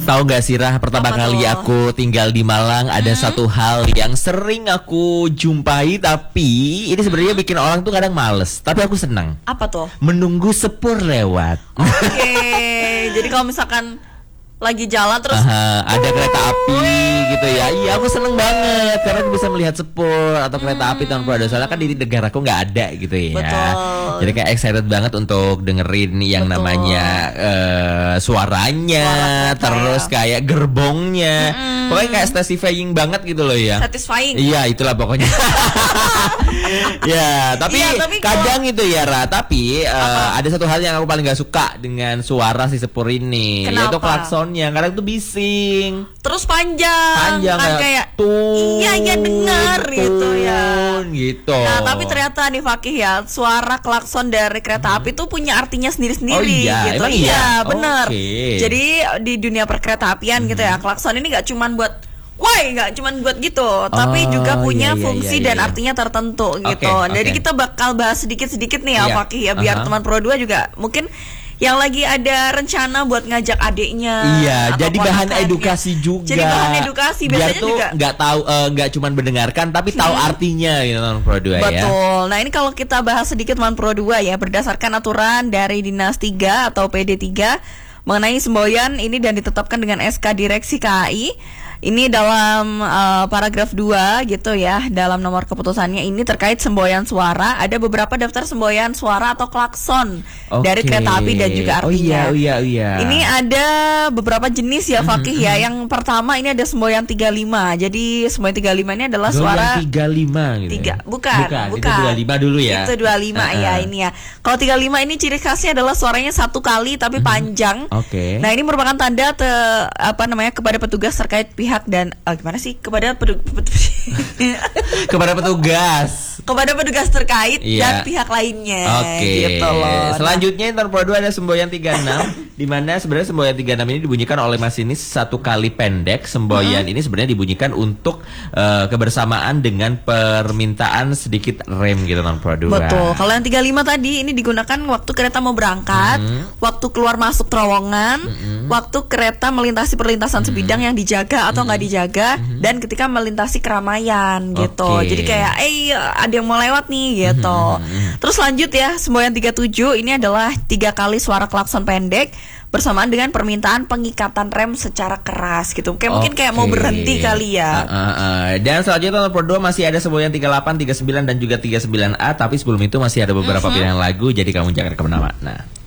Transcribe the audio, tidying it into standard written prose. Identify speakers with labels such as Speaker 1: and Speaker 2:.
Speaker 1: Tahu gak sih Rah, pertama
Speaker 2: Apa
Speaker 1: kali
Speaker 2: tuh?
Speaker 1: aku tinggal di Malang ada satu hal yang sering aku jumpai, tapi ini sebenarnya bikin orang tuh kadang males, tapi aku senang.
Speaker 2: Apa tuh?
Speaker 1: Menunggu sepur lewat.
Speaker 2: Oke, jadi kalau misalkan lagi jalan terus
Speaker 1: Ada kereta api gitu ya. Iya, aku seneng banget karena aku bisa melihat sepur atau kereta api tahun Prado. Soalnya kan di negaraku nggak ada gitu ya.
Speaker 2: Betul.
Speaker 1: Jadi kayak excited banget untuk dengerin yang
Speaker 2: Betul.
Speaker 1: namanya suaranya,
Speaker 2: Suara kereta,
Speaker 1: terus
Speaker 2: ya.
Speaker 1: kayak gerbongnya. Pokoknya kayak satisfying banget gitu loh ya.
Speaker 2: satisfying.
Speaker 1: Iya, itulah pokoknya. Ya, tapi,
Speaker 2: Iya, tapi
Speaker 1: kadang itu ya Ra. Tapi ada satu hal yang aku paling gak suka dengan suara si sepur ini,
Speaker 2: Kenapa?
Speaker 1: yaitu klaksonnya. Kadang tuh bising.
Speaker 2: Terus panjang kan kayak
Speaker 1: tun,
Speaker 2: iya dengar gitu ya.
Speaker 1: gitu.
Speaker 2: Nah, tapi ternyata nih Fakih ya, suara klakson dari kereta api tuh punya artinya sendiri-sendiri
Speaker 1: Oh iya,
Speaker 2: gitu.
Speaker 1: emang iya?
Speaker 2: Bener.
Speaker 1: Oke.
Speaker 2: Jadi di dunia perkereta apian gitu ya, klakson ini gak cuman buat nggak cuman buat gitu, tapi juga punya
Speaker 1: iya,
Speaker 2: fungsi
Speaker 1: iya,
Speaker 2: dan
Speaker 1: iya.
Speaker 2: artinya tertentu gitu.
Speaker 1: Oke.
Speaker 2: Jadi kita bakal bahas sedikit-sedikit nih ya
Speaker 1: Iya.
Speaker 2: Fakih ya, biar teman Pro 2 juga mungkin yang lagi ada rencana buat ngajak adiknya.
Speaker 1: Iya,
Speaker 2: atau
Speaker 1: jadi bahan
Speaker 2: ponakannya.
Speaker 1: edukasi juga.
Speaker 2: Jadi bahan edukasi
Speaker 1: biar
Speaker 2: biasanya
Speaker 1: tuh
Speaker 2: juga.
Speaker 1: nggak tahu, nggak cuman mendengarkan, tapi tahu artinya gitu teman Pro 2 ya.
Speaker 2: Betul. Nah, ini kalau kita bahas sedikit Man Pro 2 ya, berdasarkan aturan dari Dinas 3 atau PD 3 mengenai semboyan ini dan ditetapkan dengan SK Direksi KAI. Ini dalam paragraf 2 gitu ya, dalam nomor keputusannya ini terkait semboyan suara. Ada beberapa daftar semboyan suara atau klakson dari kereta api dan juga artinya.
Speaker 1: Oh iya.
Speaker 2: Ini ada beberapa jenis ya Fakih ya. Yang pertama ini ada semboyan 35. Jadi semboyan 35 ini adalah suara
Speaker 1: 35 gitu.
Speaker 2: Bukan.
Speaker 1: Itu 25 dulu ya.
Speaker 2: Itu 25 ya ini ya. Kalau 35 ini ciri khasnya adalah suaranya satu kali tapi panjang.
Speaker 1: Oke.
Speaker 2: Nah, ini merupakan tanda kepada petugas terkait pihak dan gimana sih kepada
Speaker 1: Kepada petugas.
Speaker 2: kepada petugas terkait
Speaker 1: Iya.
Speaker 2: dan pihak lainnya.
Speaker 1: Oke.
Speaker 2: Gitu loh.
Speaker 1: Selanjutnya Inter Pro 2 ada semboyan 36 di mana sebenarnya semboyan 36 ini dibunyikan oleh masinis satu kali pendek. Semboyan ini sebenarnya dibunyikan untuk kebersamaan dengan permintaan sedikit rem gitu Inter Pro 2.
Speaker 2: Betul. Kalau yang 35 tadi ini digunakan waktu kereta mau berangkat, waktu keluar masuk terowongan, waktu kereta melintasi perlintasan sebidang yang dijaga atau nggak dijaga, dan ketika melintasi keramaian gitu.
Speaker 1: Oke.
Speaker 2: Jadi kayak ada yang mau lewat nih gitu. Terus lanjut ya, semboyan 37 ini adalah 3 kali suara klakson pendek bersamaan dengan permintaan pengikatan rem secara keras gitu. Mungkin kayak mau berhenti kali ya.
Speaker 1: Dan selanjutnya nomor 2 masih ada semboyan 38, 39 dan juga 39A. Tapi sebelum itu masih ada beberapa pilihan lagu. Jadi kamu jangan kemana-mana.